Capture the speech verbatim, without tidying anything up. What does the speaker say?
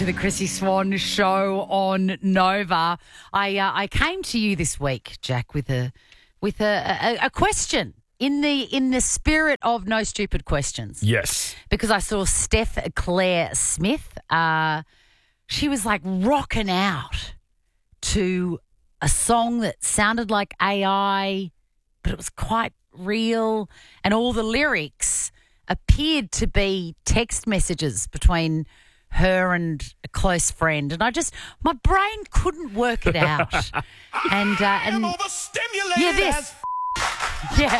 to the Chrissy Swan Show on Nova. I uh, I came to you this week, Jack, with a with a, a, a question in the in the spirit of no stupid questions. Yes. Because I saw Steph Claire Smith. Uh, she was like rocking out to a song that sounded like A I, but it was quite real, and all the lyrics appeared to be text messages between her and a close friend, and I just my brain couldn't work it out. and uh, and overstimulated yeah, this as yeah.